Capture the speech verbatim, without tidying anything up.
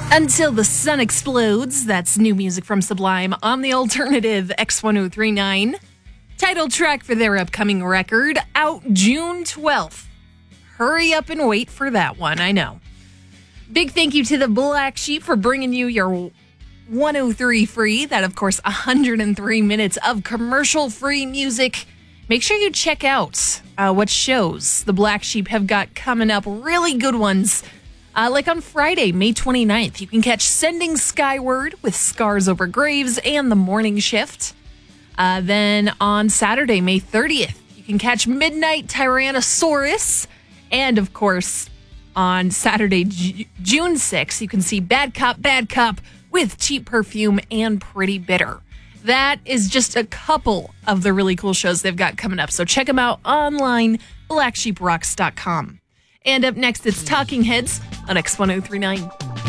Until the Sun Explodes. That's new music from Sublime on the alternative X ten thirty-nine. Title track for their upcoming record, out June twelfth. Hurry up and wait for that one, I know. Big thank you to the Black Sheep for bringing you your one oh three free. That, of course, one hundred three minutes of commercial-free music. Make sure you check out uh, what shows the Black Sheep have got coming up. Really good ones. Uh, like on Friday, May twenty-ninth, you can catch Sending Skyward with Scars Over Graves and The Morning Shift. Uh, then on Saturday, May thirtieth, you can catch Midnight Tyrannosaurus. And, of course, on Saturday, J- June sixth, you can see Bad Cop, Bad Cop with Cheap Perfume and Pretty Bitter. That is just a couple of the really cool shows they've got coming up. So check them out online, black sheep rocks dot com. And up next, it's Talking Heads on X ten thirty-nine.